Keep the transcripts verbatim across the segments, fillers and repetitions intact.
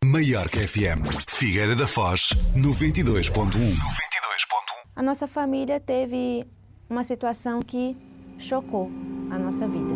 Maiorca F M, Figueira da Foz, noventa e dois ponto um. A nossa família teve uma situação que chocou a nossa vida.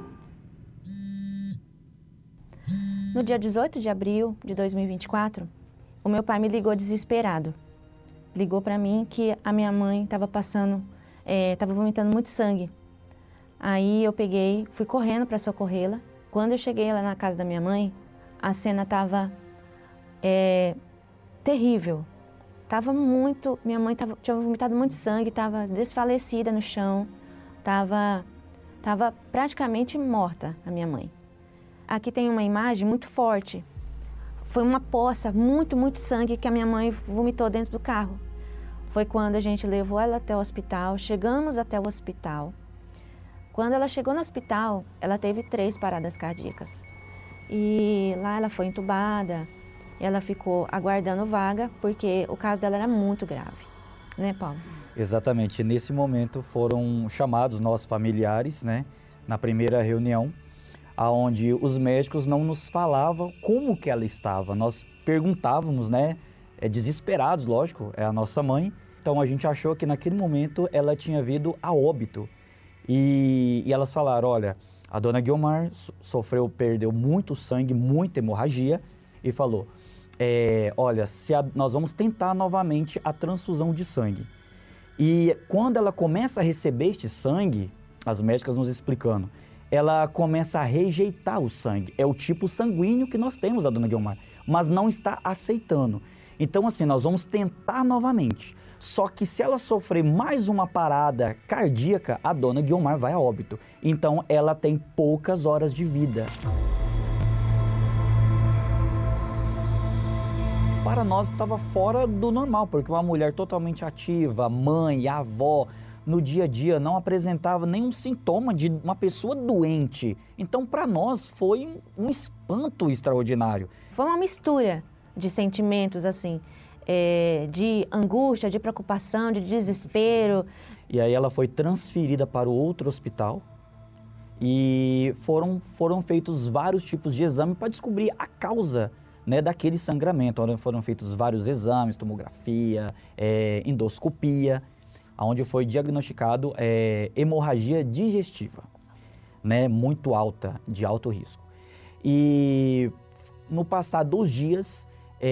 No dia dezoito de abril de dois mil e vinte e quatro, o meu pai me ligou desesperado. Ligou para mim que a minha mãe estava passando, estava é, vomitando muito sangue. Aí eu peguei, fui correndo para socorrê-la. Quando eu cheguei lá na casa da minha mãe, a cena estava é, terrível. Tava muito, minha mãe tava, tinha vomitado muito sangue, estava desfalecida no chão, estava tava praticamente morta a minha mãe. Aqui tem uma imagem muito forte. Foi uma poça, muito, muito sangue que a minha mãe vomitou dentro do carro. Foi quando a gente levou ela até o hospital, chegamos até o hospital. Quando ela chegou no hospital, ela teve três paradas cardíacas. E lá ela foi entubada, ela ficou aguardando vaga, porque o caso dela era muito grave, né, Paulo? Exatamente. Nesse momento foram chamados nossos familiares, né, na primeira reunião, aonde os médicos não nos falavam como que ela estava. Nós perguntávamos, né, é, desesperados, lógico, é a nossa mãe. Então a gente achou que naquele momento ela tinha vindo a óbito. E, e elas falaram, olha, a dona Guiomar sofreu, perdeu muito sangue, muita hemorragia, e falou, é, olha, se a, nós vamos tentar novamente a transfusão de sangue. E quando ela começa a receber este sangue, as médicas nos explicando, ela começa a rejeitar o sangue. É o tipo sanguíneo que nós temos da dona Guiomar, mas não está aceitando. Então, assim, nós vamos tentar novamente. Só que se ela sofrer mais uma parada cardíaca, a dona Guiomar vai a óbito. Então, ela tem poucas horas de vida. Para nós estava fora do normal, porque uma mulher totalmente ativa, mãe, avó, no dia a dia não apresentava nenhum sintoma de uma pessoa doente. Então, para nós, foi um espanto extraordinário. Foi uma mistura de sentimentos, assim, é, de angústia, de preocupação, de desespero. E aí ela foi transferida para o outro hospital e foram, foram feitos vários tipos de exame para descobrir a causa, né, daquele sangramento. Onde foram feitos vários exames, tomografia, é, endoscopia, onde foi diagnosticado é, hemorragia digestiva, né, muito alta, de alto risco. E no passar dos dias,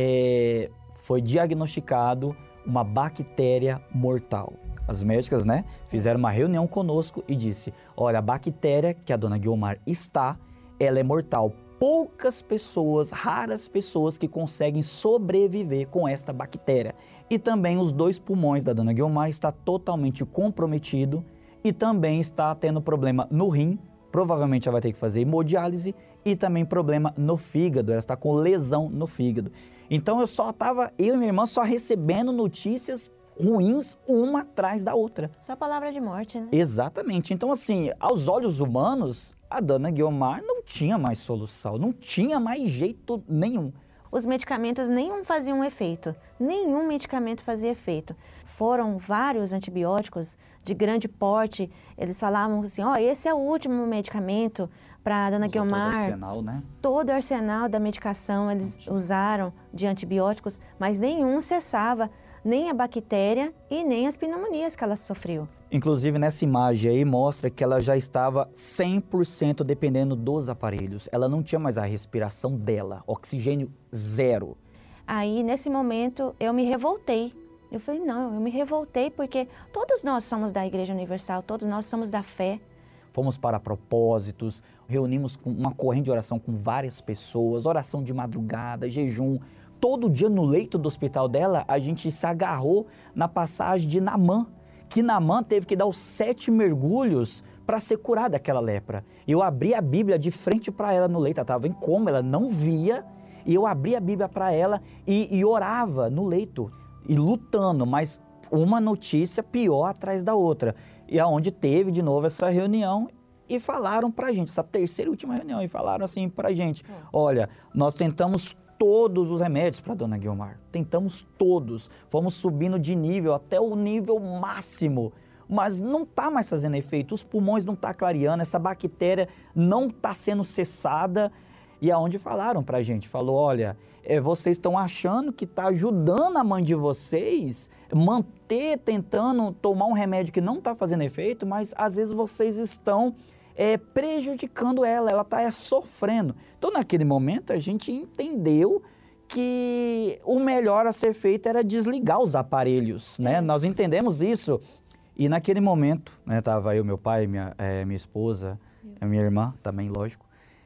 é, foi diagnosticado uma bactéria mortal. As médicas, né, fizeram uma reunião conosco e disse, olha, a bactéria que a dona Guiomar está, ela é mortal. Poucas pessoas, raras pessoas que conseguem sobreviver com esta bactéria. E também os dois pulmões da dona Guiomar está totalmente comprometido e também está tendo problema no rim, provavelmente ela vai ter que fazer hemodiálise e também problema no fígado, ela está com lesão no fígado. Então eu só estava, eu e minha irmã só recebendo notícias ruins uma atrás da outra. Só palavra de morte, né? Exatamente. Então assim, aos olhos humanos, a dona Guiomar não tinha mais solução, não tinha mais jeito nenhum. Os medicamentos nenhum faziam efeito, nenhum medicamento fazia efeito. Foram vários antibióticos de grande porte, eles falavam assim, ó, oh, esse é o último medicamento para a dona Usou Guiomar. Todo o arsenal, né? Todo o arsenal da medicação eles usaram de antibióticos, mas nenhum cessava, nem a bactéria e nem as pneumonias que ela sofreu. Inclusive nessa imagem aí mostra que ela já estava cem por cento dependendo dos aparelhos. Ela não tinha mais a respiração dela, oxigênio zero. Aí nesse momento eu me revoltei. Eu falei, não, eu me revoltei porque todos nós somos da Igreja Universal, todos nós somos da fé. Fomos para propósitos, reunimos com uma corrente de oração com várias pessoas, oração de madrugada, jejum. Todo dia no leito do hospital dela, a gente se agarrou na passagem de Naamã, que Naamã teve que dar os sete mergulhos para ser curada daquela lepra. Eu abri a Bíblia de frente para ela no leito, ela estava em coma, ela não via, e eu abri a Bíblia para ela e, e orava no leito, e lutando, mas uma notícia pior atrás da outra. E aonde teve de novo essa reunião e falaram para a gente, essa terceira e última reunião, e falaram assim para a gente, olha, nós tentamos todos os remédios para a dona Guiomar, tentamos todos, fomos subindo de nível até o nível máximo, mas não está mais fazendo efeito, os pulmões não estão clareando, essa bactéria não está sendo cessada E aonde falaram pra gente, falou, olha, é, vocês estão achando que está ajudando a mãe de vocês, manter, tentando tomar um remédio que não está fazendo efeito, mas às vezes vocês estão é, prejudicando ela, ela está é, sofrendo. Então, naquele momento, a gente entendeu que o melhor a ser feito era desligar os aparelhos, né? Nós entendemos isso. E naquele momento, né, tava eu, meu pai, minha, é, minha esposa, a minha irmã também, lógico,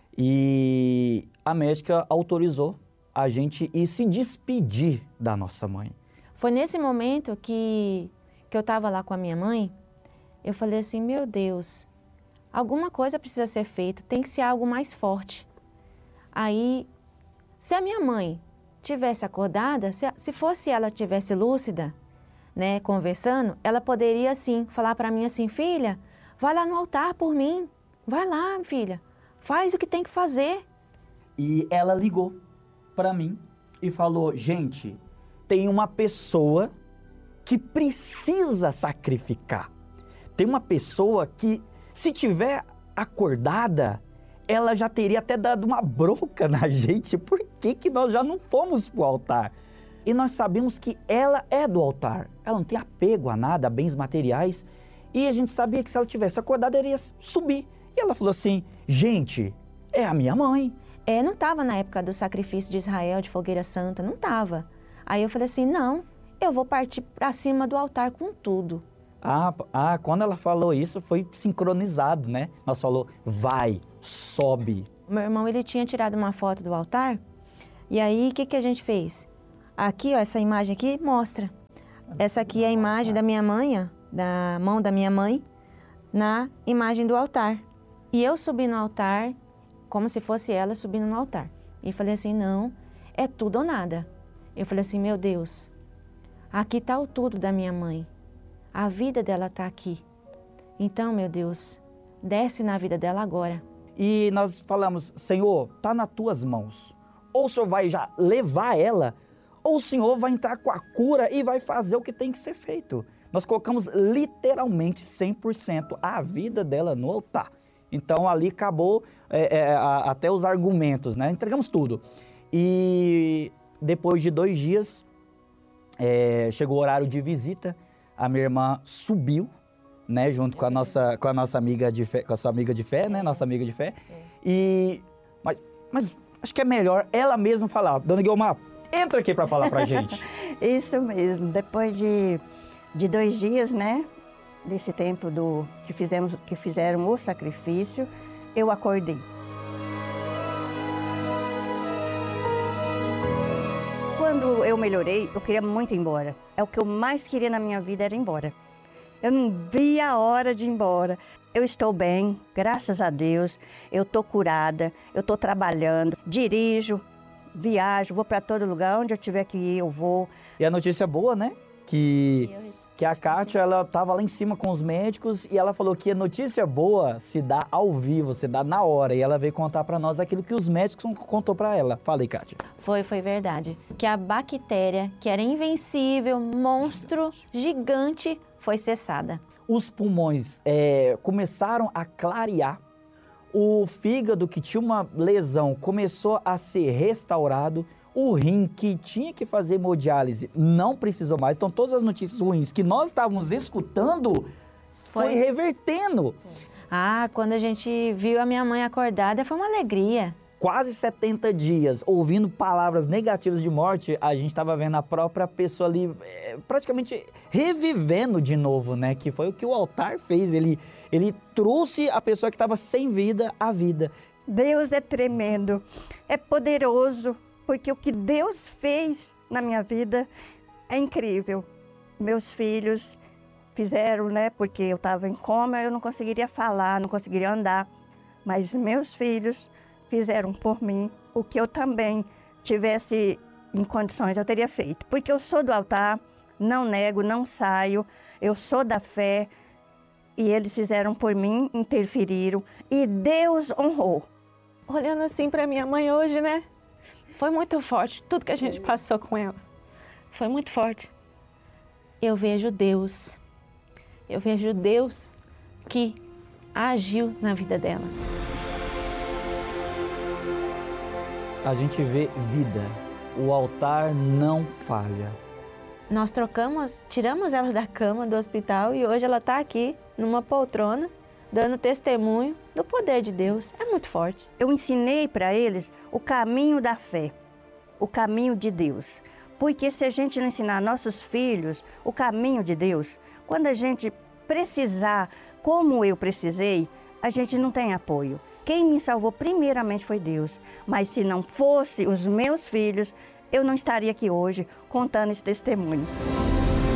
e a médica autorizou a gente ir se despedir da nossa mãe. Foi nesse momento que, que eu estava lá com a minha mãe, eu falei assim, meu Deus, alguma coisa precisa ser feita, tem que ser algo mais forte. Aí, se a minha mãe tivesse acordada, se, se fosse ela tivesse lúcida, né, conversando, ela poderia sim falar para mim assim, filha, vai lá no altar por mim, vai lá, filha, faz o que tem que fazer. E ela ligou para mim e falou, gente, tem uma pessoa que precisa sacrificar. Tem uma pessoa que, se tiver acordada, ela já teria até dado uma bronca na gente. Por que que nós já não fomos pro altar? E nós sabemos que ela é do altar. Ela não tem apego a nada, a bens materiais. E a gente sabia que se ela tivesse acordado, ela ia subir. E ela falou assim, gente, é a minha mãe. É, não estava na época do sacrifício de Israel, de fogueira santa, não estava. Aí eu falei assim, não, eu vou partir para cima do altar com tudo. Ah, ah, quando ela falou isso, foi sincronizado, né? Nós falou, vai, sobe. Meu irmão, ele tinha tirado uma foto do altar, e aí o que, que a gente fez? Aqui, ó, essa imagem aqui mostra. Essa aqui é a imagem da minha mãe, ó, da mão da minha mãe, na imagem do altar. E eu subi no altar, como se fosse ela subindo no altar. E falei assim, não, é tudo ou nada. Eu falei assim, meu Deus, aqui está o tudo da minha mãe. A vida dela está aqui. Então, meu Deus, desce na vida dela agora. E nós falamos, Senhor, está nas tuas mãos. Ou o Senhor vai já levar ela, ou o Senhor vai entrar com a cura e vai fazer o que tem que ser feito. Nós colocamos literalmente cem por cento a vida dela no altar. Então ali acabou é, é, a, até os argumentos, né? Entregamos tudo. E depois de dois dias, é, chegou o horário de visita, a minha irmã subiu, né? Junto com a nossa, com a nossa amiga de fé, com a sua amiga de fé, né? Nossa amiga de fé. E, mas, mas acho que é melhor ela mesma falar. Dona Guilmar, entra aqui para falar pra gente. Isso mesmo. Depois de, de dois dias, né? Desse tempo do, que, fizemos, que fizeram o sacrifício, eu acordei. Quando eu melhorei, eu queria muito ir embora. É o que eu mais queria na minha vida, era ir embora. Eu não via a hora de ir embora. Eu estou bem, graças a Deus. Eu estou curada, eu estou trabalhando, dirijo, viajo, vou para todo lugar, onde eu tiver que ir, eu vou. E a notícia boa, né? Que... que a Kátia, ela estava lá em cima com os médicos e ela falou que a notícia boa se dá ao vivo, se dá na hora. E ela veio contar para nós aquilo que os médicos contou para ela. Fala aí, Kátia. Foi, foi verdade. Que a bactéria, que era invencível, monstro, gigante, foi cessada. Os pulmões é, começaram a clarear. O fígado, que tinha uma lesão, começou a ser restaurado. O rim, que tinha que fazer hemodiálise, não precisou mais. Então, todas as notícias ruins que nós estávamos escutando foi, foi revertendo. Ah, quando a gente viu a minha mãe acordada, foi uma alegria. Quase setenta dias ouvindo palavras negativas de morte, a gente estava vendo a própria pessoa ali é, praticamente revivendo de novo, né? Que foi o que o altar fez. Ele, ele trouxe a pessoa que estava sem vida à vida. Deus é tremendo, é poderoso. Porque o que Deus fez na minha vida é incrível. Meus filhos fizeram, né? Porque eu estava em coma, eu não conseguiria falar, não conseguiria andar. Mas meus filhos fizeram por mim o que eu também tivesse em condições, eu teria feito. Porque eu sou do altar, não nego, não saio, eu sou da fé. E eles fizeram por mim, interferiram. E Deus honrou. Olhando assim para minha mãe hoje, né? Foi muito forte, tudo que a gente passou com ela. Foi muito forte. Eu vejo Deus. Eu vejo Deus que agiu na vida dela. a gente vê vida. O altar não falha. Nós trocamos, tiramos ela da cama do hospital e hoje ela está aqui, numa poltrona, dando testemunho do poder de Deus. É muito forte. Eu ensinei para eles o caminho da fé, o caminho de Deus. Porque se a gente não ensinar nossos filhos o caminho de Deus, quando a gente precisar, como eu precisei, a gente não tem apoio. Quem me salvou primeiramente foi Deus. Mas se não fosse os meus filhos, eu não estaria aqui hoje contando esse testemunho.